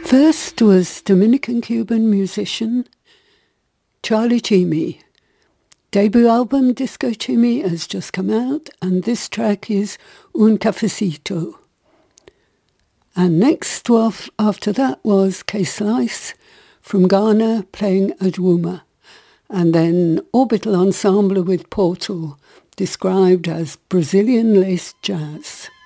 First was Dominican-Cuban musician Charlie Chimi. Debut album Disco Chimi has just come out, and this track is Un Cafecito. And next off after that was K-Slice from Ghana playing Adwuma. And then Orbital Ensemble with Portal, described as Brazilian lace jazz.